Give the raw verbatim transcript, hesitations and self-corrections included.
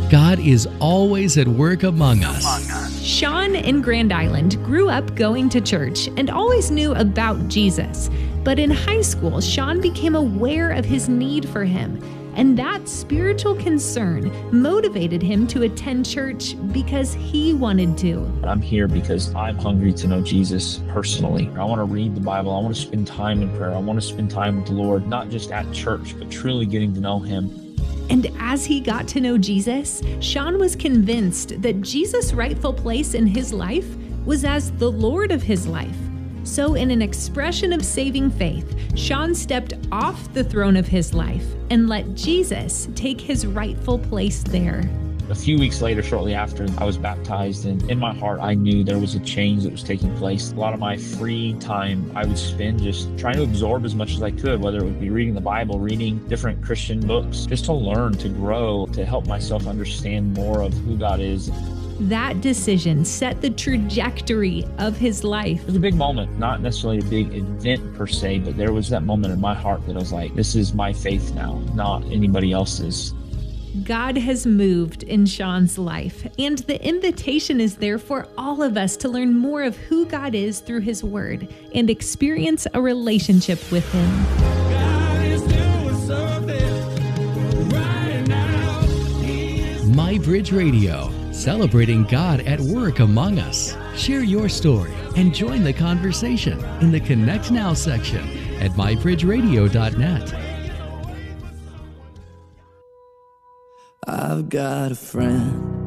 God is always at work among us. Sean in Grand Island grew up going to church and always knew about Jesus. But in high school, Sean became aware of his need for him. And that spiritual concern motivated him to attend church because he wanted to. I'm here because I'm hungry to know Jesus personally. I want to read the Bible. I want to spend time in prayer. I want to spend time with the Lord, not just at church, but truly getting to know him. And as he got to know Jesus, Sean was convinced that Jesus' rightful place in his life was as the Lord of his life. So in an expression of saving faith, Sean stepped off the throne of his life and let Jesus take his rightful place there. A few weeks later, shortly after, I was baptized, and in my heart, I knew there was a change that was taking place. A lot of my free time I would spend just trying to absorb as much as I could, whether it would be reading the Bible, reading different Christian books, just to learn, to grow, to help myself understand more of who God is. That decision set the trajectory of his life. It was a big moment, not necessarily a big event per se, but there was that moment in my heart that I was like, this is my faith now, not anybody else's. God has moved in Sean's life, and the invitation is there for all of us to learn more of who God is through his word and experience a relationship with him. God is doing something right now. My Bridge Radio, celebrating God at work among us. Share your story and join the conversation in the Connect Now section at my bridge radio dot net. I've got a friend